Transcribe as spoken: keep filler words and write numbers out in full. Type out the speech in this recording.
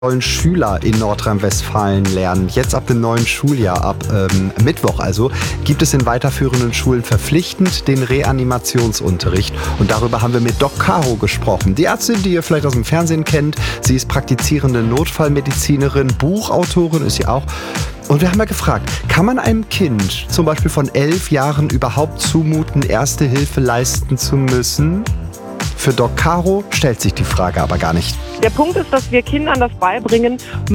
sollen Schüler in Nordrhein-Westfalen lernen. Jetzt ab dem neuen Schuljahr, ab ähm, Mittwoch also, gibt es in weiterführenden Schulen verpflichtend den Reanimationsunterricht. Und darüber haben wir mit Doc Caro gesprochen. Die Ärztin, die ihr vielleicht aus dem Fernsehen kennt. Sie ist praktizierende Notfallmedizinerin, Buchautorin ist sie auch. Und wir haben ja gefragt, kann man einem Kind zum Beispiel von elf Jahren überhaupt zumuten, Erste Hilfe leisten zu müssen? Für Doc Caro stellt sich die Frage aber gar nicht. Der Punkt ist, dass wir Kindern das beibringen